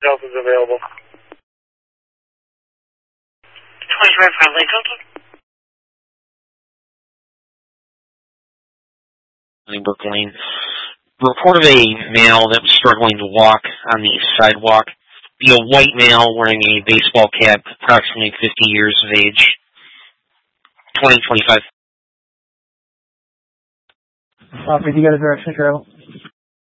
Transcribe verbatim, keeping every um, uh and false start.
Delta's available. twenty-five Friendly Delta. Brook Lane. Report of a male that was struggling to walk on the sidewalk. Be a white male wearing a baseball cap, approximately fifty years of age. twenty twenty-five. Officer, you got a direction to travel?